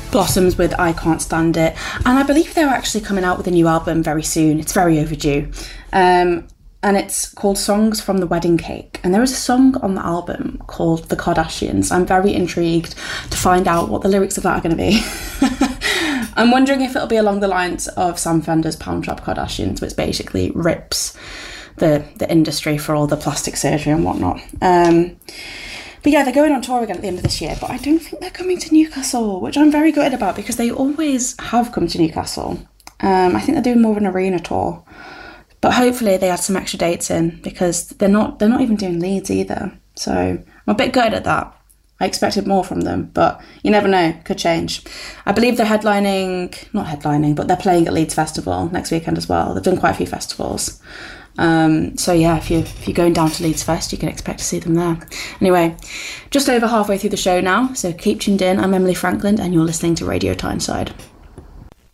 Blossoms with I Can't Stand It. And I believe they're actually coming out with a new album very soon. It's very overdue. And it's called Songs from the Wedding Cake. And there is a song on the album called The Kardashians. I'm very intrigued to find out what the lyrics of that are going to be. I'm wondering if it'll be along the lines of Sam Fender's Pound Shop Kardashians, which basically rips the industry for all the plastic surgery and whatnot. But yeah, they're going on tour again at the end of this year, but I don't think they're coming to Newcastle, which I'm very gutted about because they always have come to Newcastle. I think they're doing more of an arena tour, but hopefully they add some extra dates in because they're not even doing Leeds either. So I'm a bit gutted at that. I expected more from them, but you never know, could change. I believe they're not headlining, but they're playing at Leeds Festival next weekend as well. They've done quite a few festivals. So yeah, if you're going down to Leeds Fest, you can expect to see them there. Anyway, just over halfway through the show now, so keep tuned in. I'm Emily Franklin and you're listening to Radio Tyneside.